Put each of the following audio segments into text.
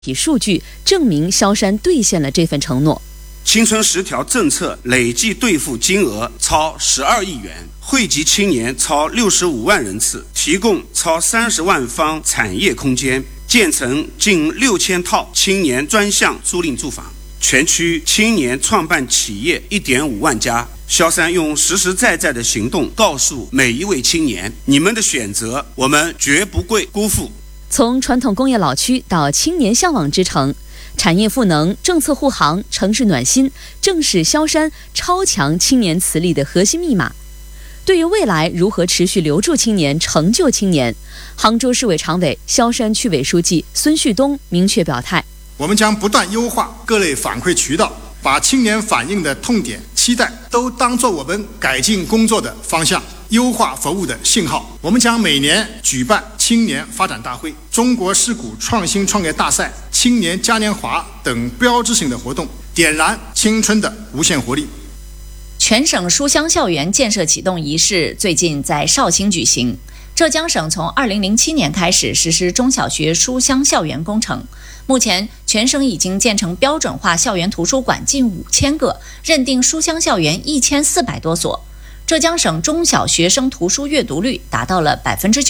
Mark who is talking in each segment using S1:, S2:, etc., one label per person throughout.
S1: 体数据证明萧山兑现了这份承诺。
S2: 青春10条政策累计兑付金额超12亿元，惠及青年超65万人次，提供超30万方产业空间，建成近6000套青年专项租赁住房，全区青年创办企业1.5万家。萧山用实实在在的行动告诉每一位青年，你们的选择我们绝不会辜负。
S1: 从传统工业老区到青年向往之城，产业赋能、政策护航、城市暖心，正是萧山超强青年磁力的核心密码。对于未来如何持续留住青年、成就青年，杭州市委常委、萧山区委书记孙旭东明确表态：
S3: 我们将不断优化各类反馈渠道，把青年反映的痛点、期待都当作我们改进工作的方向、优化服务的信号。我们将每年举办青年发展大会、中国市谷创新创业大赛、青年嘉年华等标志性的活动，点燃青春的无限活力。
S4: 全省书香校园建设启动仪式最近在绍兴举行。浙江省从2007年开始实施中小学书香校园工程，目前全省已经建成标准化校园图书馆近5000个，认定书香校园1400多所。浙江省中小学生图书阅读率达到了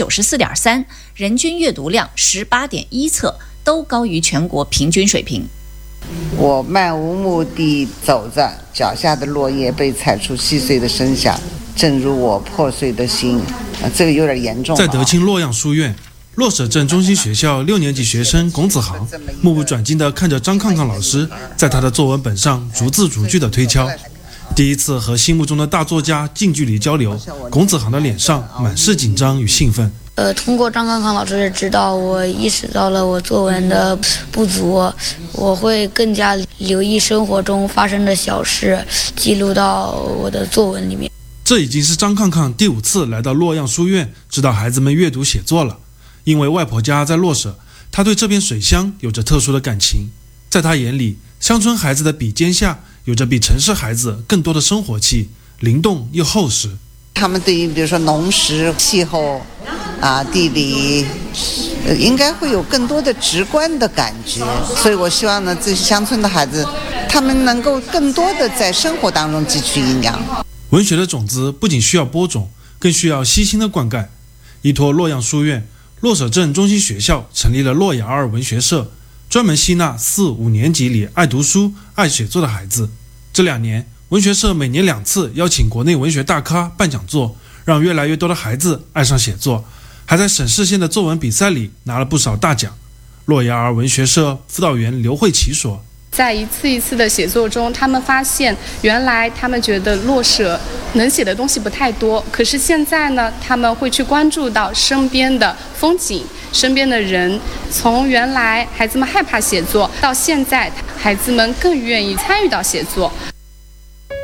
S4: 94.3%，人均阅读量18.1册，都高于全国平均水平。
S5: 我漫无目的走着，脚下的落叶被踩出细碎的声响，正如我破碎的心。这个有点严重。
S6: 在德清洛阳书院，洛舍镇中心学校6年级学生龚子航目不转睛地看着张抗抗老师在他的作文本上逐字逐句的推敲。第一次和心目中的大作家近距离交流，龚子航的脸上满是紧张与兴奋。
S7: 通过张抗抗老师的指导，我意识到了我作文的不足，我会更加留意生活中发生的小事，记录到我的作文里面。
S6: 这已经是张抗抗第5次来到洛阳书院指导孩子们阅读写作了。因为外婆家在洛舍，他对这片水乡有着特殊的感情。在他眼里，乡村孩子的笔尖下有着比城市孩子更多的生活气，灵动又厚实。
S5: 他们对于比如说农时、气候地理应该会有更多的直观的感觉，所以我希望呢，这些乡村的孩子他们能够更多的在生活当中汲取营养。
S6: 文学的种子不仅需要播种，更需要悉心的灌溉。依托洛阳书院，洛舍镇中心学校成立了洛雅2文学社，专门吸纳4、5年级里爱读书、爱写作的孩子。这2年，文学社每年2次邀请国内文学大咖办讲座，让越来越多的孩子爱上写作，还在省市县的作文比赛里拿了不少大奖。洛雅2文学社辅导员刘慧琪说，
S8: 在一次一次的写作中，他们发现原来他们觉得洛舍能写的东西不太多，可是现在呢，他们会去关注到身边的风景、身边的人。从原来孩子们害怕写作，到现在孩子们更愿意参与到写作，